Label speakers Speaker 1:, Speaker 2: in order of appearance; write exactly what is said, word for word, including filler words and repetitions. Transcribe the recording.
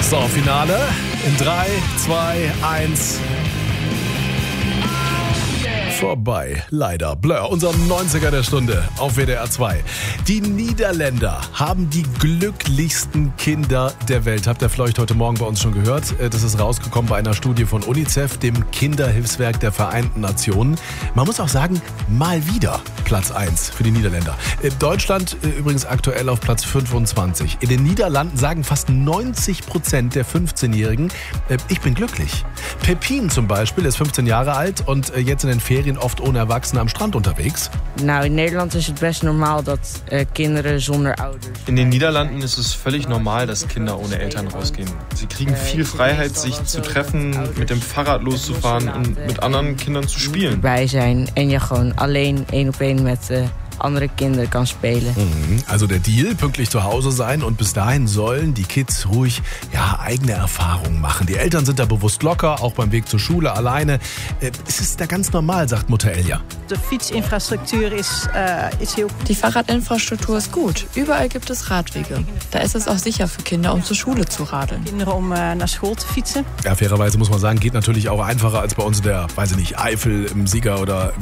Speaker 1: So, Finale in drei, zwei, eins. Vorbei, leider. Blur, unser neunziger der Stunde auf W D R zwei. Die Niederländer haben die glücklichsten Kinder der Welt. Habt ihr vielleicht heute Morgen bei uns schon gehört? Das ist rausgekommen bei einer Studie von UNICEF, dem Kinderhilfswerk der Vereinten Nationen. Man muss auch sagen, mal wieder Platz eins für die Niederländer. Deutschland übrigens aktuell auf Platz fünfundzwanzig. In den Niederlanden sagen fast neunzig Prozent der fünfzehnjährigen, ich bin glücklich. Pepin zum Beispiel ist fünfzehn Jahre alt und jetzt in den Ferien oft ohne Erwachsene am Strand unterwegs.
Speaker 2: Nou, in Nederland is het best normaal dat uh, kinderen zonder ouders.
Speaker 3: In den Niederlanden ist es völlig normal, dass Kinder ohne Eltern rausgehen. Sie kriegen viel Freiheit, sich zu treffen, mit dem Fahrrad loszufahren und mit anderen Kindern zu spielen.
Speaker 2: Bij zijn en je gewoon alleen één op één met uh, andere Kinder kann spelen.
Speaker 1: Mhm. Also der Deal, pünktlich zu Hause sein und bis dahin sollen die Kids ruhig ja, eigene Erfahrungen machen. Die Eltern sind da bewusst locker, auch beim Weg zur Schule alleine. Es ist da ganz normal, sagt Mutter Elja.
Speaker 4: Die Fietsinfrastruktur ist, äh, ist heel gut.
Speaker 5: Die Fahrradinfrastruktur ist gut. Überall gibt es Radwege. Da ist es auch sicher für Kinder, um zur Schule zu radeln.
Speaker 4: Kinderen um äh, naar school te fietsen.
Speaker 1: Ja, fairerweise muss man sagen, geht natürlich auch einfacher als bei uns in der, weiß ich nicht, Eifel im Sieger oder